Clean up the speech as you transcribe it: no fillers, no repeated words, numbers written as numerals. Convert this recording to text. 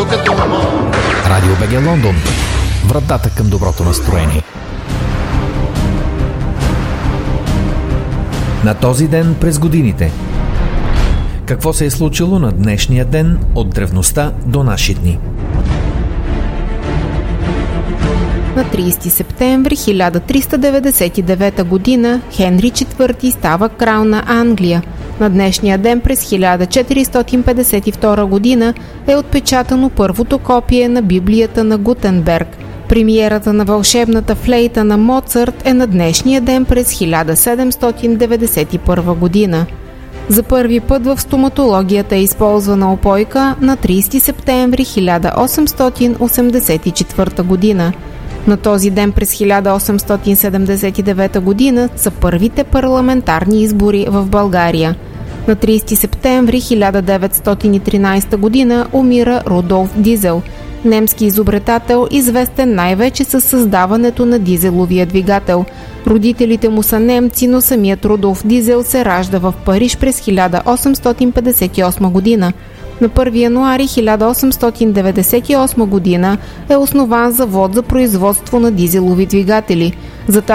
Радио БГ Лондон. Вратата към доброто настроение. На този ден през годините. Какво се е случило на днешния ден от древността до наши дни? На 30 септември 1399 година Хенри IV става крал на Англия. На днешния ден през 1452 година е отпечатано първото копие на Библията на Гутенберг. Премиерата на вълшебната флейта на Моцарт е на днешния ден през 1791 година. За първи път в стоматологията е използвана опойка на 30 септември 1884 година. На този ден през 1879 година са първите парламентарни избори в България. На 30 септември 1913 година умира Рудолф Дизел, немски изобретател, известен най-вече със създаването на дизеловия двигател. Родителите му са немци, но самият Рудолф Дизел се ражда в Париж през 1858 година. На 1 януари 1898 година е основан завод за производство на дизелови двигатели. За